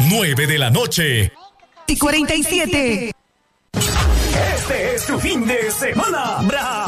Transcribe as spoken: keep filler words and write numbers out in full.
nueve de la noche. Y cuarenta y siete. Este es tu fin de semana. ¡Bra!